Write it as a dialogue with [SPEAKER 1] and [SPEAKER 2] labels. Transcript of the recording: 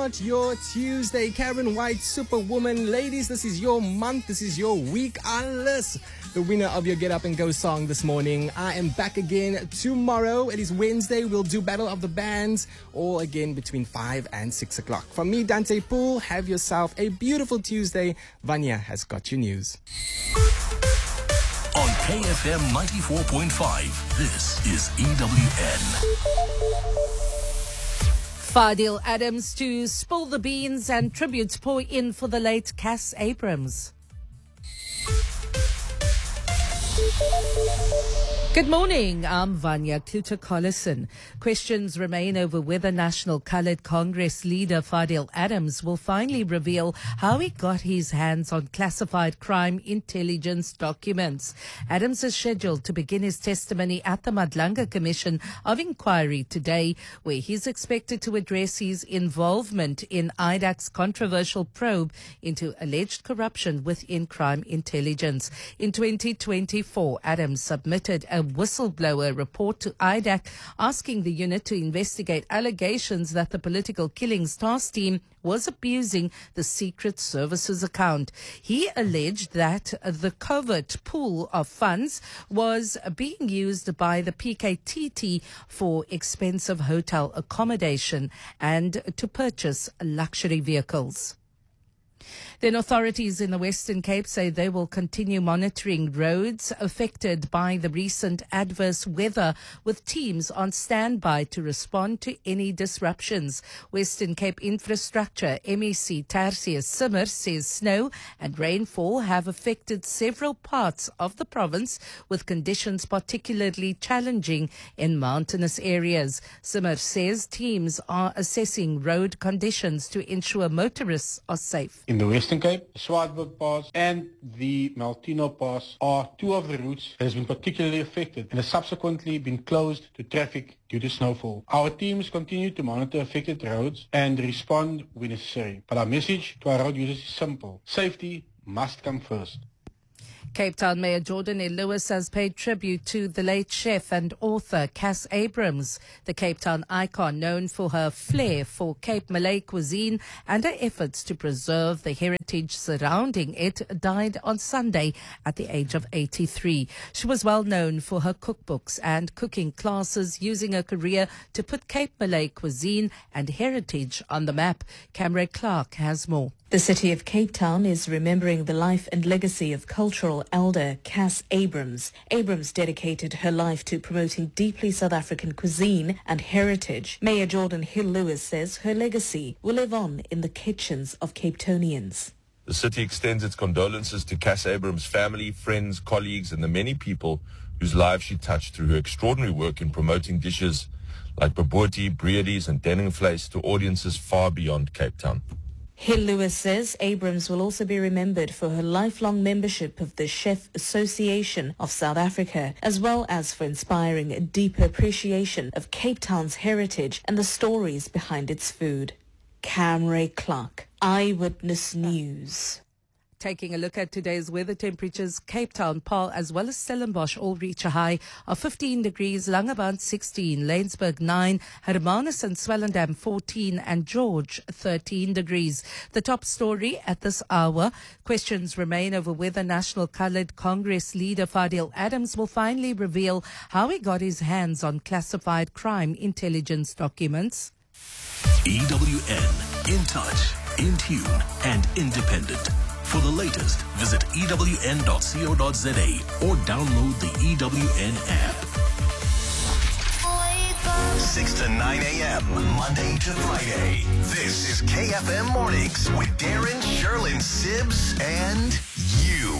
[SPEAKER 1] start your Tuesday. Karen White, Superwoman. Ladies, this is your month. This is your week. Alice, the winner of your Get Up and Go song this morning. I am back again tomorrow. It is Wednesday. We'll do Battle of the Bands, all again between 5 and 6 o'clock. From me, Dante Poole, have yourself a beautiful Tuesday. Vanya has got your news.
[SPEAKER 2] On KFM 94.5, this is EWN.
[SPEAKER 3] Fadil Adams to spill the beans and tributes pour in for the late Cass Abrams. Good morning, I'm Vanya Kluter-Collison. Questions remain over whether National Coloured Congress leader Fadil Adams will finally reveal how he got his hands on classified crime intelligence documents. Adams is scheduled to begin his testimony at the Madlanga Commission of Inquiry today, where he's expected to address his involvement in IDAC's controversial probe into alleged corruption within crime intelligence. In 2024, Adams submitted a whistleblower report to IDAC asking the unit to investigate allegations that the Political Killings Task Team was abusing the Secret Services account. He alleged that the covert pool of funds was being used by the PKTT for expensive hotel accommodation and to purchase luxury vehicles. Then authorities in the Western Cape say they will continue monitoring roads affected by the recent adverse weather, with teams on standby to respond to any disruptions. Western Cape Infrastructure MEC Tertius Simmer says snow and rainfall have affected several parts of the province, with conditions particularly challenging in mountainous areas. Simmer says teams are assessing road conditions to ensure motorists are safe.
[SPEAKER 4] In the Western Cape, the Swartberg Pass and the Maltino Pass are two of the routes that has been particularly affected and has subsequently been closed to traffic due to snowfall. Our teams continue to monitor affected roads and respond when necessary. But our message to our road users is simple. Safety must come first.
[SPEAKER 3] Cape Town Mayor Jordan Hill Lewis has paid tribute to the late chef and author Cass Abrams. The Cape Town icon, known for her flair for Cape Malay cuisine and her efforts to preserve the heritage surrounding it, died on Sunday at the age of 83. She was well known for her cookbooks and cooking classes, using her career to put Cape Malay cuisine and heritage on the map. Camray Clark has more.
[SPEAKER 5] The city of Cape Town is remembering the life and legacy of cultural elder Cass Abrams. Abrams dedicated her life to promoting deeply South African cuisine and heritage. Mayor Jordan Hill Lewis says her legacy will live on in the kitchens of Cape Townians.
[SPEAKER 6] The city extends its condolences to Cass Abrams' family, friends, colleagues, and the many people whose lives she touched through her extraordinary work in promoting dishes like bobotie, breedies, and denningvleis to audiences far beyond Cape Town.
[SPEAKER 5] Hill Lewis says Abrams will also be remembered for her lifelong membership of the Chef Association of South Africa, as well as for inspiring a deeper appreciation of Cape Town's heritage and the stories behind its food. Camray Clark, Eyewitness News.
[SPEAKER 3] Taking a look at today's weather temperatures, Cape Town, Paarl, as well as Stellenbosch all reach a high of 15 degrees, Langebaan 16, Laingsburg 9, Hermanus and Swellendam 14, and George 13 degrees. The top story at this hour, questions remain over whether National Coloured Congress leader Fadil Adams will finally reveal how he got his hands on classified crime intelligence documents.
[SPEAKER 2] EWN, in touch, in tune, and independent. For the latest, visit ewn.co.za or download the EWN app. 6 to 9 a.m., Monday to Friday. This is KFM Mornings with Darren, Sherlyn, Sibbs, and you.